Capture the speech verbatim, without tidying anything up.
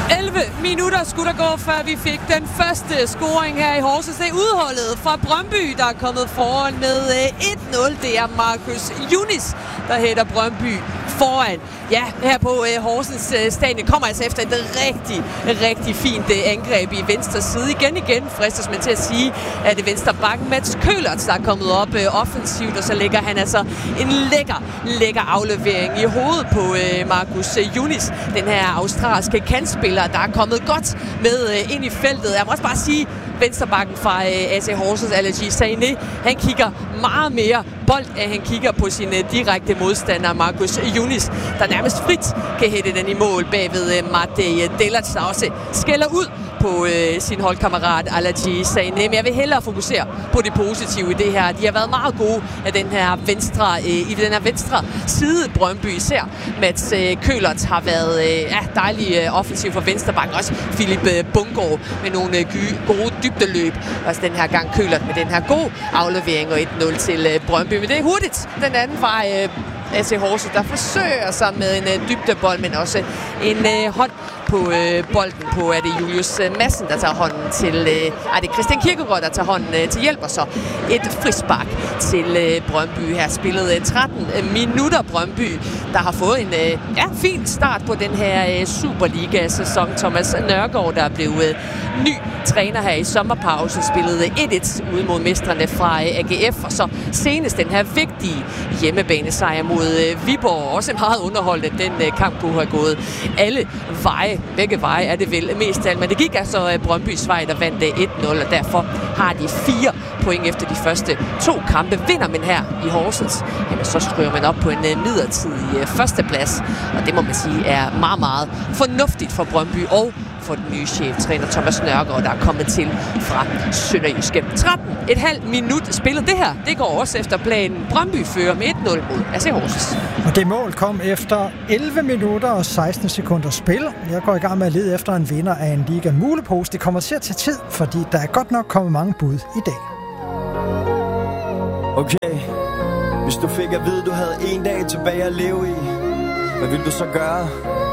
elleve minutter skulle der gå, før vi fik den første scoring her i Horsens. Det er udholdet fra Brøndby, der er kommet foran med et nul. Det er Marcus Yunis, der hætter Brøndby foran. Ja, her på uh, Horsens uh, stadion kommer altså efter et rigtig, rigtig fint uh, angreb i venstre side. Igen igen fristes man til at sige, at det venstre bakken Mats Køhlertz, der er kommet op uh, offensivt, og så lægger han altså en lækker, lækker aflevering i hovedet på uh, Marcus uh, Yunis, den her australske kantspiller, der er kommet godt med uh, ind i feltet. Jeg må også bare sige, venstrebakken fra uh, A C Horsens, Aladji Sané, han kigger meget mere bold, at han kigger på sin uh, direkte modstander, Marcus Yunis, der nærmest frit kan hætte den i mål bagved uh, Matej Delac, der også skælder ud på øh, sin holdkammerat Aladji Sané. Men jeg vil hellere fokusere på det positive i det her. De har været meget gode af den her venstre, øh, i den her venstre side Brøndby. Især Mats øh, Køhlertz har været øh, ja, dejlig øh, offensiv for venstrebakken. Også Philip øh, Bungård med nogle øh, gode dybdeløb. Også den her gang Køhlertz med den her gode aflevering og et nul til øh, Brøndby. Men det er hurtigt den anden vej. Øh, A C Horsens, der forsøger sig med en øh, dybdebold, men også en øh, hånd på øh, bolden på, er det Julius øh, Madsen, der tager hånden til, øh, er det Christian Kirkegaard, der tager hånden øh, til hjælp, og så et frispark til øh, Brøndby. Her spillet øh, tretten minutter Brøndby, der har fået en øh, ja, fin start på den her øh, Superliga-sæson. Thomas Nørgaard, der blev øh, ny træner her i sommerpausen, spillede et et ude mod mestrene fra øh, A G F, og så senest den her vigtige hjemmebanesejr mod øh, Viborg. Også meget underholdende, den øh, kamp kunne have gået alle veje. Begge veje er det vel mest af, men det gik altså uh, Brøndbys vej, der vandt uh, et nul, og derfor har de fire point efter de første to kampe. Vinder man her i Horsens, jamen så stryger man op på en uh, midlertidig uh, førsteplads, og det må man sige er meget, meget fornuftigt for Brøndby og for den nye cheftræner Thomas Nørgaard, der er kommet til fra Sønderjyske. tretten et halvt minut spillet. Det her, det går også efter planen. Brøndby fører med et nul mod A C Horsens. Og det mål kom efter elleve minutter og seksten sekunder spil. Jeg går i gang med at lede efter en vinder af en Liga Mulepose. Det kommer til at tage tid, fordi der er godt nok kommet mange bud i dag. Okay, hvis du fik at vide, du havde en dag tilbage at leve i, hvad vil du så gøre?